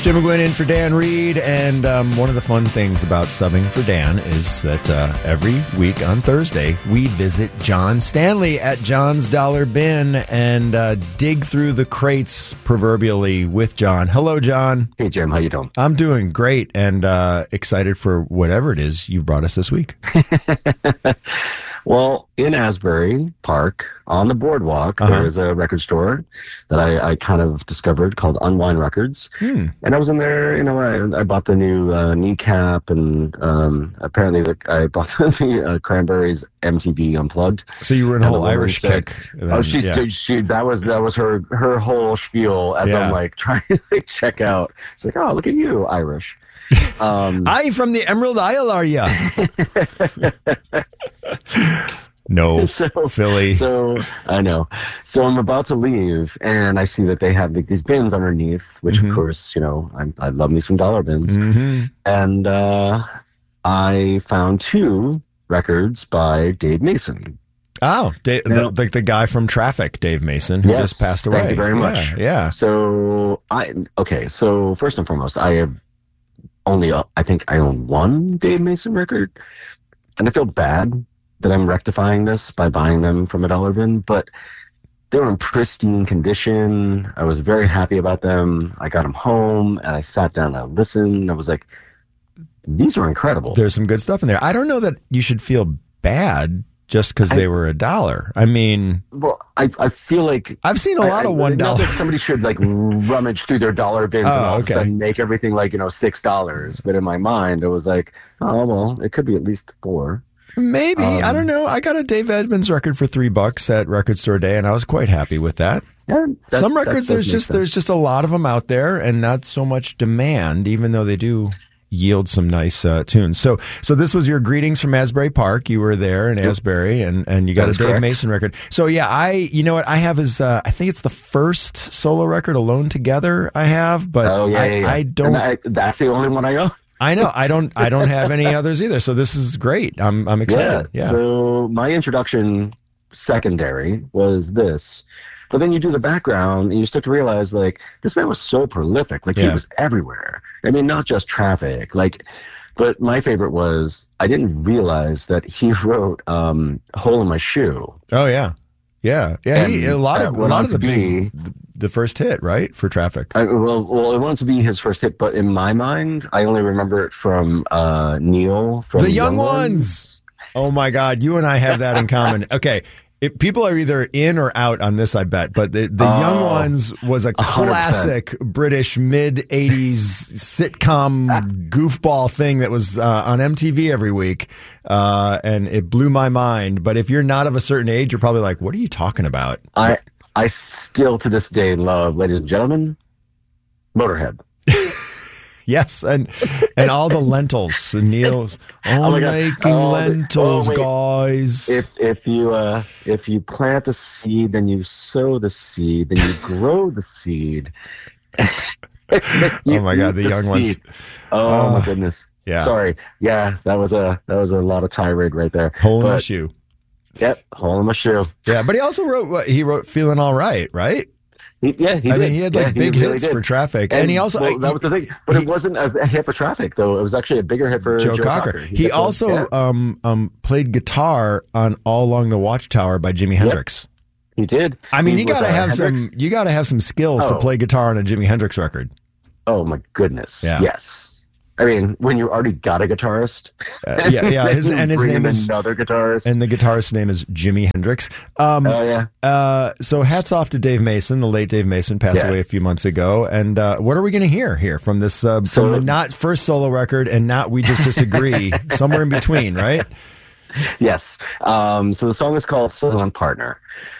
Jim McGuinn in for Dan Reed, and one of the fun things about subbing for Dan is that every week on Thursday, we visit John Stanley at John's Dollar Bin and dig through the crates proverbially with John. Hello, John. Hey, Jim. How you doing? I'm doing great and excited for whatever it is you've brought us this week. Well, in Asbury Park, on the boardwalk, there is a record store that I kind of discovered called Unwind Records. And I was in there, I bought the new Kneecap, and apparently I bought the Cranberries MTV Unplugged. So you were in a whole Irish kick. Then, that was her whole spiel as I'm like trying to check out. She's like, oh, look at you, Irish. I from the Emerald Isle, are ya? No, Philly. So I know. So I'm about to leave, and I see that they have these bins underneath, which of course, I love me some dollar bins. And I found 2 records by Dave Mason. Oh, the guy from Traffic, Dave Mason, who just passed away. Thank you very much. Yeah. So So first and foremost, I have only, I think I own 1 Dave Mason record, and I feel bad that I'm rectifying this by buying them from a dollar bin, but they were in pristine condition. I was very happy about them. I got them home, and I sat down and I listened. I was like, these are incredible. There's some good stuff in there. I don't know that you should feel bad just because they were $1. I mean, well, I feel like I've seen a lot of $1. Not that somebody should like rummage through their dollar bins and all of a sudden make everything like $6. But in my mind, it was like, oh well, it could be at least $4. Maybe. I don't know. I got a Dave Edmunds record for $3 at Record Store Day, and I was quite happy with that. Yeah, some records, there's just a lot of them out there, and not so much demand, even though they do yield some nice tunes. So this was your greetings from Asbury Park. You were there in Asbury, and you got a Dave Mason record. So yeah, you know what I have is I think it's the first solo record, Alone Together. I have, but I don't. That's the only one I own. I know. I don't have any others either. So this is great. I'm excited. Yeah. So my introduction secondary was this. But then you do the background and you start to realize like this man was so prolific. Like he was everywhere. I mean, not just Traffic. But my favorite was I didn't realize that he wrote Hole in My Shoe. Oh yeah. Yeah. Yeah. A lot of the first hit, right, for Traffic. Well, it wanted to be his first hit, but in my mind, I only remember it from Neil from The Young Ones. Oh my God, you and I have that in common. Okay, people are either in or out on this, I bet. But the Young Ones was a classic 100%. British mid-'80s sitcom goofball thing that was on MTV every week, and it blew my mind. But if you're not of a certain age, you're probably like, what are you talking about? I still, to this day, love, ladies and gentlemen, Motorhead. Yes, and all the lentils. Neil's making lentils, guys. If you plant a seed, then you sow the seed, then you grow the seed. Oh my God, the Young Ones. Oh my goodness. Yeah. Sorry. Yeah, that was a lot of tirade right there. Hole in my shoe. Yep, Hole in My Shoe. Yeah, but he also wrote Feeling All Right, right? He did. I mean, he had big hits for Traffic, and he also that was the thing. But it wasn't a hit for Traffic, though. It was actually a bigger hit for Joe Cocker. He also played guitar on All Along the Watchtower by Jimi Hendrix. He did. I mean, you got to have some skills to play guitar on a Jimi Hendrix record. Oh my goodness! Yeah. Yes. I mean, when you already got a guitarist, his name is another guitarist, and the guitarist's name is Jimi Hendrix. So hats off to Dave Mason. The late Dave Mason passed away a few months ago. And what are we going to hear here from this from the not first solo record and not We Just Disagree, somewhere in between, right? Yes. So the song is called Silent Partner.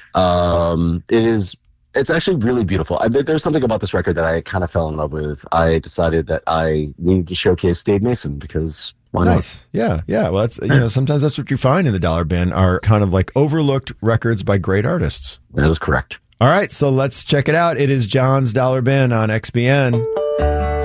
It's actually really beautiful. There's something about this record that I kind of fell in love with. I decided that I needed to showcase Dave Mason because why not? Yeah. Well, that's sometimes that's what you find in the dollar bin are kind of like overlooked records by great artists. That is correct. All right, so let's check it out. It is John's Dollar Bin on XBN.